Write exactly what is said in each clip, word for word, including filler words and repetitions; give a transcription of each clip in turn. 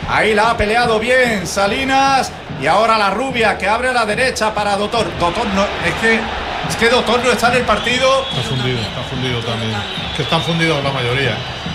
Ahí la ha peleado bien Salinas. Y ahora la rubia que abre a la derecha para Doctor. Doctor no, es que es que Doctor no está en el partido. Está fundido, está fundido también. Que están fundidos la mayoría.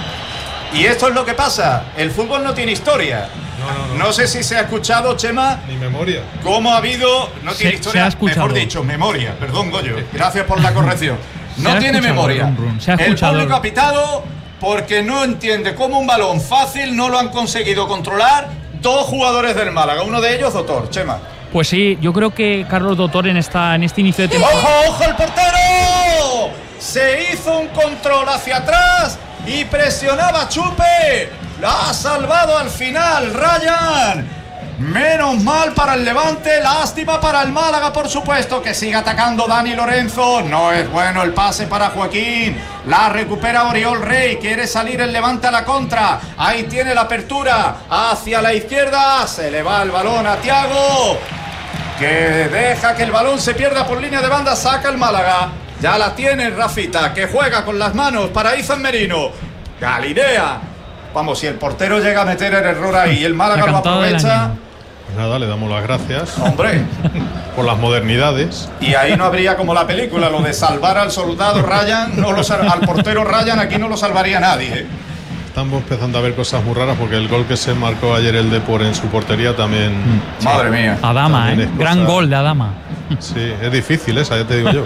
Y esto es lo que pasa. El fútbol no tiene historia. No, no, no. No sé si se ha escuchado, Chema. Ni memoria. ¿Cómo ha habido? No Se, tiene historia. se ha escuchado. Mejor dicho, memoria. Perdón, Goyo. Gracias por la corrección. No tiene memoria. Rum, rum. Se ha el escuchado. público ha pitado porque no entiende cómo un balón fácil no lo han conseguido controlar dos jugadores del Málaga. Uno de ellos, Doctor, Chema. Pues sí, yo creo que Carlos Doctor en esta en este inicio de temporada. ¡Ojo, ojo el portero! Se hizo un control hacia atrás y presionaba Chupe. La ha salvado al final, Ryan. Menos mal para el Levante, lástima para el Málaga, por supuesto, que sigue atacando Dani Lorenzo. No es bueno el pase para Joaquín. La recupera Oriol Rey, quiere salir el Levante a la contra. Ahí tiene la apertura hacia la izquierda. Se le va el balón a Thiago, que deja que el balón se pierda por línea de banda. Saca el Málaga. Ya la tiene Rafita, que juega con las manos para Izan Merino. Galilea. Vamos, si el portero llega a meter el error ahí y el Málaga lo aprovecha. Pues nada, le damos las gracias. Hombre. Por las modernidades. Y ahí no habría como la película, lo de salvar al soldado Ryan, no lo sal- al portero Ryan, aquí no lo salvaría nadie, ¿eh? Estamos empezando a ver cosas muy raras porque el gol que se marcó ayer el Depor en su portería también. Mm. Madre mía. Adama, ¿eh? Gran cosa... gol de Adama. Sí, es difícil esa, ya te digo yo.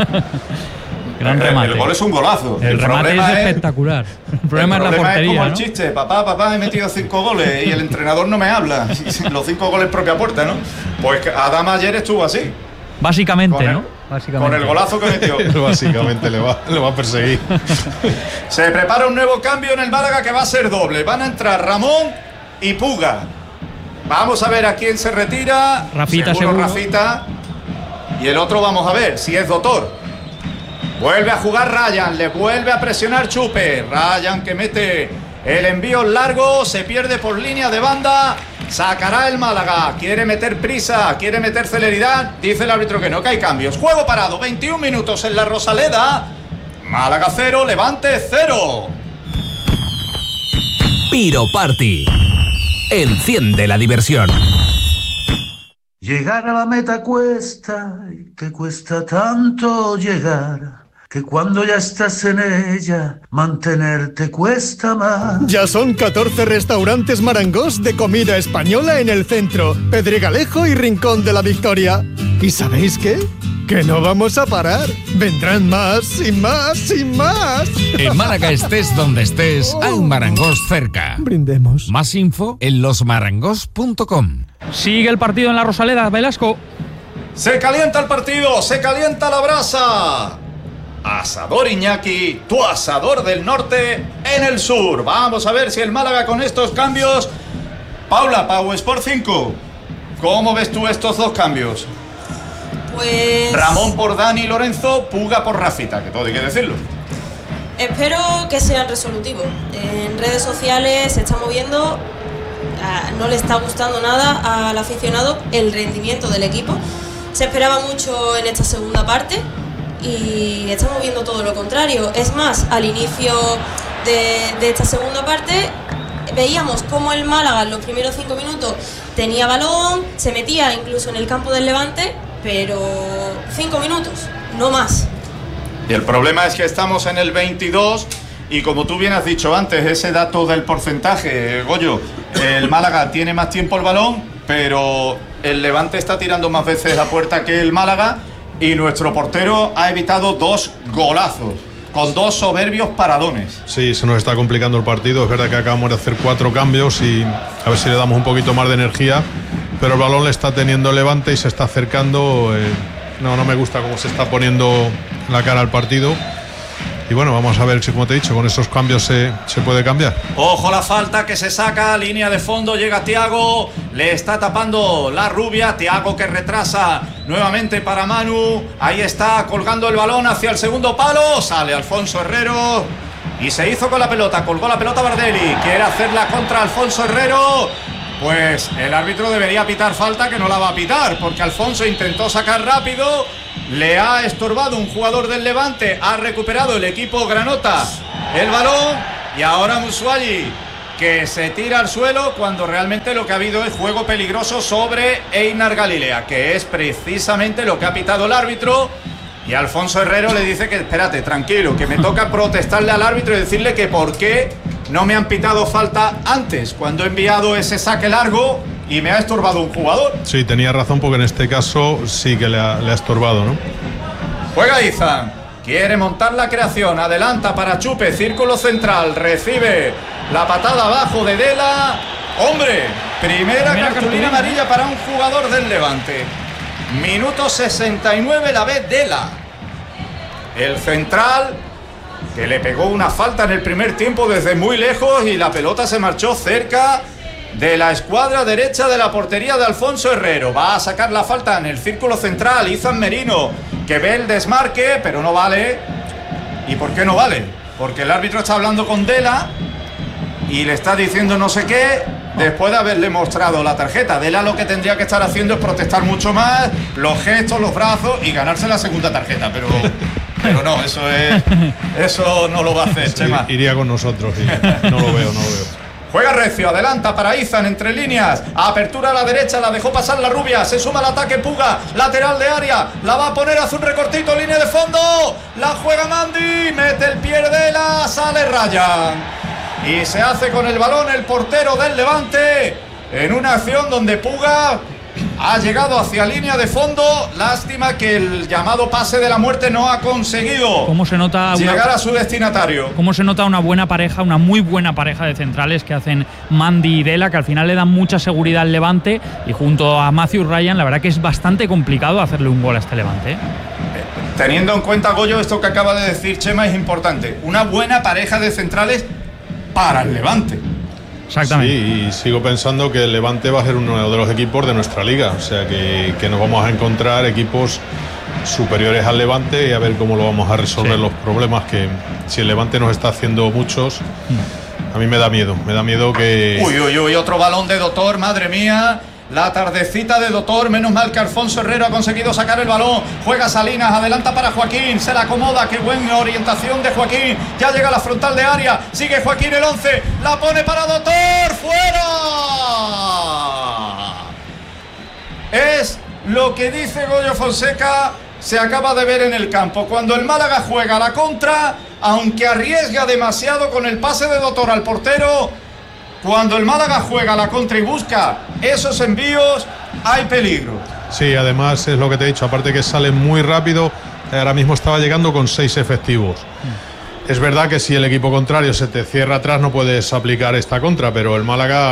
Gran remate. El, el gol es un golazo. El, el remate es espectacular. El problema, el es la problema portería. Es como ¿no? el chiste, papá, papá, he metido cinco goles y el entrenador no me habla. Los cinco goles propia puerta, ¿no? Pues Adama ayer estuvo así. Básicamente, el, ¿no? Básicamente. Con el golazo que metió. Básicamente le va, le va a perseguir. Se prepara un nuevo cambio en el Málaga que va a ser doble. Van a entrar Ramón y Puga. Vamos a ver a quién se retira. Rafita, seguro, seguro. Rafita. Y el otro vamos a ver si es Doctor. Vuelve a jugar Ryan, le vuelve a presionar Chupe. Ryan que mete el envío largo, se pierde por línea de banda. Sacará el Málaga, quiere meter prisa, quiere meter celeridad. Dice el árbitro que no, que hay cambios. Juego parado, veintiún minutos en la Rosaleda. Málaga cero, Levante cero. Piro Party. Enciende la diversión. Llegar a la meta cuesta, y te cuesta tanto llegar, que cuando ya estás en ella, mantenerte cuesta más. Ya son catorce restaurantes Marangos de comida española en el centro, Pedregalejo y Rincón de la Victoria. ¿Y sabéis qué? Que no vamos a parar. Vendrán más y más y más. En Málaga estés donde estés, hay un Marangos cerca. Brindemos. Más info en los marangos punto com. Sigue el partido en la Rosaleda, Velasco. Se calienta el partido, se calienta la brasa. Asador Iñaki, tu asador del norte en el sur. Vamos a ver si el Málaga con estos cambios. Paula, Pau Sport cinco. ¿Cómo ves tú estos dos cambios? Pues... Ramón por Dani Lorenzo, Puga por Rafita, que todo hay que decirlo. Espero que sean resolutivos. En redes sociales se está moviendo, no le está gustando nada al aficionado el rendimiento del equipo. Se esperaba mucho en esta segunda parte y estamos viendo todo lo contrario. Es más, al inicio de, de esta segunda parte veíamos cómo el Málaga en los primeros cinco minutos tenía balón, se metía incluso en el campo del Levante, pero cinco minutos, no más. Y el problema es que estamos en el veintidós y como tú bien has dicho antes, ese dato del porcentaje, Goyo, el Málaga tiene más tiempo el balón, pero el Levante está tirando más veces a puerta que el Málaga y nuestro portero ha evitado dos golazos, con dos soberbios paradones. Sí, se nos está complicando el partido. Es verdad que acabamos de hacer cuatro cambios y a ver si le damos un poquito más de energía, pero el balón le está teniendo Levante y se está acercando. Eh, no, no me gusta cómo se está poniendo la cara al partido. Y bueno, vamos a ver si, como te he dicho, con esos cambios se, se puede cambiar. Ojo la falta que se saca, línea de fondo, llega Thiago, le está tapando la rubia, Thiago que retrasa nuevamente para Manu, ahí está colgando el balón hacia el segundo palo, sale Alfonso Herrero y se hizo con la pelota, colgó la pelota Bardelli, quiere hacerla contra Alfonso Herrero, pues el árbitro debería pitar falta que no la va a pitar, porque Alfonso intentó sacar rápido, le ha estorbado un jugador del Levante, ha recuperado el equipo Granota el balón y ahora Musuagi que se tira al suelo cuando realmente lo que ha habido es juego peligroso sobre Einar Galilea, que es precisamente lo que ha pitado el árbitro. Y Alfonso Herrero le dice que espérate, tranquilo, que me toca protestarle al árbitro y decirle que por qué no me han pitado falta antes, cuando he enviado ese saque largo y me ha estorbado un jugador. Sí, tenía razón, porque en este caso sí que le ha, le ha estorbado, ¿no? Juega Izan, quiere montar la creación, adelanta para Chupe, círculo central, recibe la patada abajo de Dela. Hombre, primera, primera cartulina amarilla para un jugador del Levante. Minuto sesenta y nueve, la ve Dela. El central, que le pegó una falta en el primer tiempo desde muy lejos y la pelota se marchó cerca de la escuadra derecha de la portería de Alfonso Herrero. Va a sacar la falta en el círculo central Izan Merino, que ve el desmarque, pero no vale. ¿Y por qué no vale? Porque el árbitro está hablando con Dela y le está diciendo no sé qué después de haberle mostrado la tarjeta. Dela lo que tendría que estar haciendo es protestar mucho más, los gestos, los brazos y ganarse la segunda tarjeta, pero, pero no, eso es eso no lo va a hacer, Chema. Iría con nosotros, sí. No lo veo, no lo veo. Juega recio, adelanta para Izan entre líneas, apertura a la derecha, la dejó pasar la rubia, se suma al ataque Puga, lateral de área, la va a poner, hace un recortito, línea de fondo, la juega Mandi, mete el pie de la, sale Ryan y se hace con el balón el portero del Levante en una acción donde Puga ha llegado hacia línea de fondo. Lástima que el llamado pase de la muerte no ha conseguido ¿Cómo se nota llegar una, a su destinatario? Cómo se nota una buena pareja, una muy buena pareja de centrales que hacen Mandi y Dela, que al final le dan mucha seguridad al Levante, y junto a Matthew Ryan la verdad que es bastante complicado hacerle un gol a este Levante, ¿eh? Teniendo en cuenta, Goyo, esto que acaba de decir Chema es importante. Una buena pareja de centrales para el Levante. Exactamente. Sí, y sigo pensando que el Levante va a ser uno de los equipos de nuestra liga, o sea que, que nos vamos a encontrar equipos superiores al Levante y a ver cómo lo vamos a resolver, sí. Los problemas que si el Levante nos está haciendo muchos, a mí me da miedo, me da miedo que... Uy, uy, uy, otro balón de Doctor, madre mía. La tardecita de Doctor, menos mal que Alfonso Herrero ha conseguido sacar el balón. Juega Salinas, adelanta para Joaquín, se la acomoda, qué buena orientación de Joaquín. Ya llega a la frontal de área, sigue Joaquín el once, la pone para Doctor, fuera. Es lo que dice Goyo Fonseca, se acaba de ver en el campo. Cuando el Málaga juega a la contra, aunque arriesga demasiado con el pase de Doctor al portero, cuando el Málaga juega a la contra y busca esos envíos, hay peligro. Sí, además es lo que te he dicho, aparte que sale muy rápido, ahora mismo estaba llegando con seis efectivos. Mm. Es verdad que si el equipo contrario se te cierra atrás no puedes aplicar esta contra, pero el Málaga,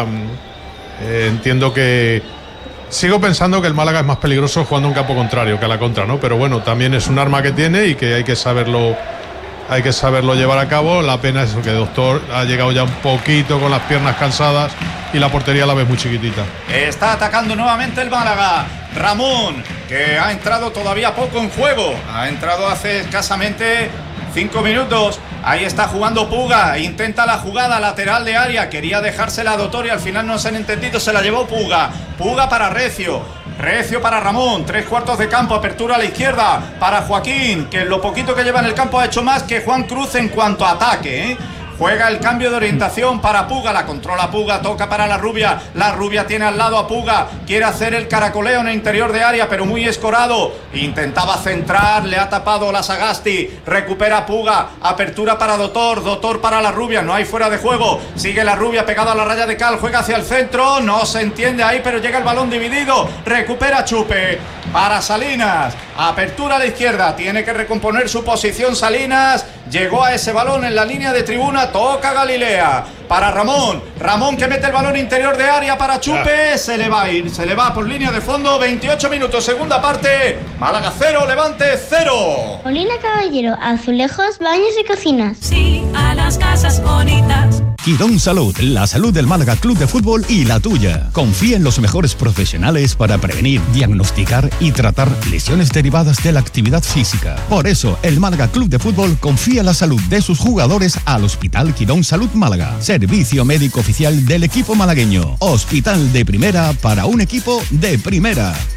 eh, entiendo que... Sigo pensando que el Málaga es más peligroso jugando a un campo contrario que a la contra, ¿no? Pero bueno, también es un arma que tiene y que hay que saberlo... Hay que saberlo llevar a cabo. La pena es que Doctor ha llegado ya un poquito con las piernas cansadas y la portería la ves muy chiquitita. Está atacando nuevamente el Málaga. Ramón, que ha entrado todavía poco en juego. Ha entrado hace escasamente cinco minutos. Ahí está jugando Puga. Intenta la jugada lateral de área. Quería dejársela a Doctor y al final no se han entendido. Se la llevó Puga. Puga para Recio. Recio para Ramón, tres cuartos de campo, apertura a la izquierda para Joaquín, que en lo poquito que lleva en el campo ha hecho más que Juan Cruz en cuanto a ataque, ¿eh? Juega el cambio de orientación para Puga, la controla Puga, toca para la Rubia, la Rubia tiene al lado a Puga, quiere hacer el caracoleo en el interior de área, pero muy escorado, intentaba centrar, le ha tapado la Sagasti, recupera Puga, apertura para Doctor, Doctor para la Rubia, no hay fuera de juego, sigue la Rubia pegado a la raya de cal, juega hacia el centro, no se entiende ahí, pero llega el balón dividido, recupera Chupe, para Salinas, apertura a la izquierda, tiene que recomponer su posición Salinas, llegó a ese balón en la línea de tribuna, toca Galilea, para Ramón, Ramón que mete el balón interior de área para Chupe, ah. se le va a ir, se le va por línea de fondo, veintiocho minutos, segunda parte, Málaga cero, Levante cero. Molina Caballero, azulejos, baños y cocinas. Sí, a las casas bonitas. Quirón Salud, la salud del Málaga Club de Fútbol y la tuya. Confía en los mejores profesionales para prevenir, diagnosticar y tratar lesiones derivadas de la actividad física. Por eso, el Málaga Club de Fútbol confía la salud de sus jugadores al Hospital Quirón Salud Málaga. Servicio médico oficial del equipo malagueño. Hospital de primera para un equipo de primera.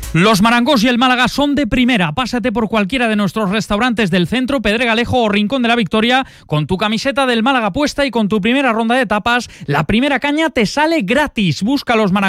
Los Marangos y el Málaga son de primera. Pásate por cualquiera de nuestros restaurantes del centro, Pedregalejo o Rincón de la Victoria, con tu camiseta del Málaga puesta y con tu primera ronda de tapas, la primera caña te sale gratis. Busca los Marangos